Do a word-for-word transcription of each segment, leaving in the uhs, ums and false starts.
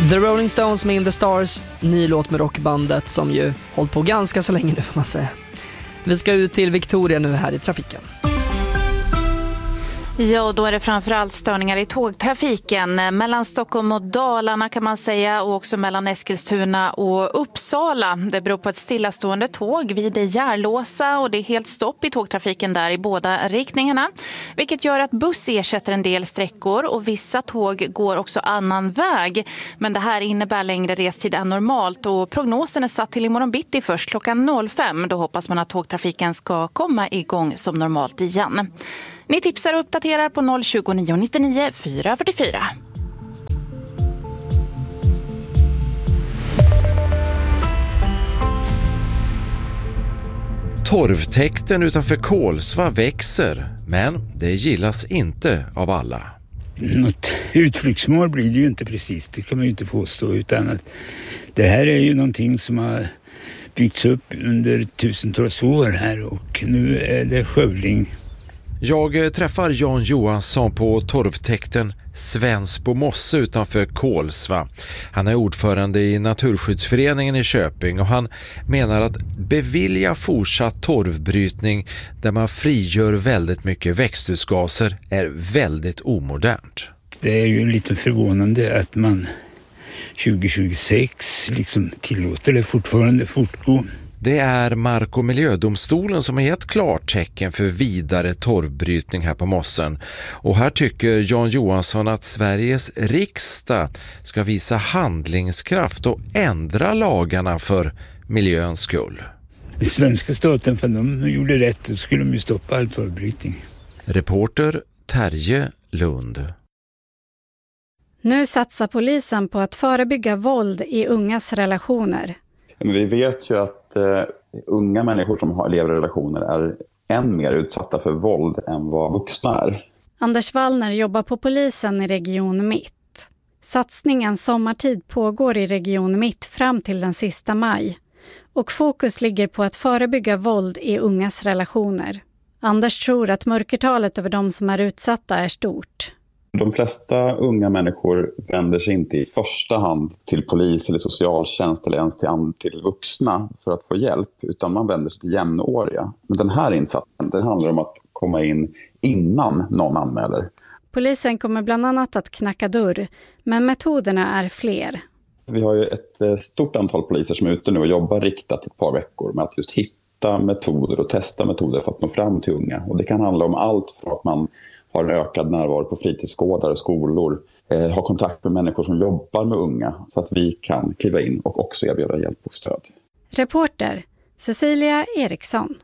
The Rolling Stones med In the Stars, ny låt med rockbandet som ju hållit på ganska så länge nu får man säga. Vi ska ut till Victoria nu här i trafiken. Ja, då är det framförallt störningar i tågtrafiken mellan Stockholm och Dalarna kan man säga, och också mellan Eskilstuna och Uppsala. Det beror på ett stillastående tåg vid Järlåsa och det är helt stopp i tågtrafiken där i båda riktningarna. Vilket gör att buss ersätter en del sträckor och vissa tåg går också annan väg. Men det här innebär längre restid än normalt och prognosen är satt till imorgon bitti först klockan fem. Då hoppas man att tågtrafiken ska komma igång som normalt igen. Ni tipsar och uppdaterar på noll tjugo nio nittionio fyra fyrtiofyra. Torvtäkten utanför Kolsva växer, men det gillas inte av alla. Något utflyktsmål blir det ju inte precis, det kan man ju inte påstå, utan att det här är ju någonting som har byggts upp under tusentals år här och nu är det skövling. Jag träffar Jan Johansson på torvtäkten Svensbo mosse utanför Kolsva. Han är ordförande i Naturskyddsföreningen i Köping och han menar att bevilja fortsatt torvbrytning där man frigör väldigt mycket växthusgaser är väldigt omodernt. Det är ju lite förvånande att man tjugo tjugosex liksom tillåter det fortfarande fortgå. Det är Mark- och miljödomstolen som har gett klartecken för vidare torvbrytning här på mossen. Och här tycker Jan Johansson att Sveriges riksdag ska visa handlingskraft och ändra lagarna för miljöns skull. Den svenska staten, för de gjorde rätt, då skulle de ju stoppa all torvbrytning. Reporter Terje Lund. Nu satsar polisen på att förebygga våld i ungas relationer. Vi vet ju att eh, unga människor som har lever i relationer är än mer utsatta för våld än vad vuxna är. Anders Wallner jobbar på polisen i Region Mitt. Satsningen Sommartid pågår i Region Mitt fram till den sista maj. Och fokus ligger på att förebygga våld i ungas relationer. Anders tror att mörkertalet över de som är utsatta är stort. De flesta unga människor vänder sig inte i första hand till polis eller socialtjänst eller ens till, till vuxna för att få hjälp, utan man vänder sig till jämnåriga. Men den här insatsen, det handlar om att komma in innan någon anmäler. Polisen kommer bland annat att knacka dörr, men metoderna är fler. Vi har ju ett stort antal poliser som är ute nu och jobbar riktat ett par veckor med att just hitta metoder och testa metoder för att nå fram till unga. Och det kan handla om allt från att man har en ökad närvaro på fritidsgårdar och skolor, eh, har kontakt med människor som jobbar med unga så att vi kan kliva in och också erbjuda hjälp och stöd. Reporter Cecilia Eriksson.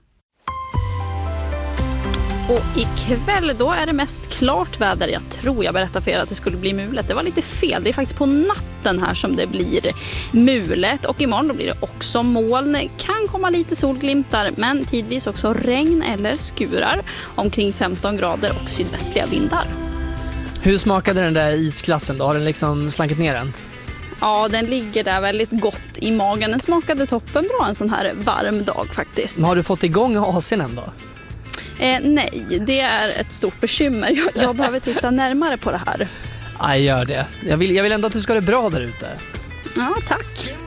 Och ikväll då är det mest klart väder. Jag tror jag berättade för er att det skulle bli mulet. Det var lite fel. Det är faktiskt på natten här som det blir mulet. Och imorgon då blir det också moln. Kan komma lite solglimtar men tidvis också regn eller skurar. Omkring femton grader och sydvästliga vindar. Hur smakade den där isklassen då? Har den liksom slankit ner den? Ja, den ligger där väldigt gott i magen. Den smakade toppen bra en sån här varm dag faktiskt. Men har du fått igång A C:n än då? Eh, nej, det är ett stort bekymmer. Jag, jag behöver titta närmare på det här. Nej, gör det. Jag vill, jag vill ändå att du ska ha det bra där ute. Ja, tack.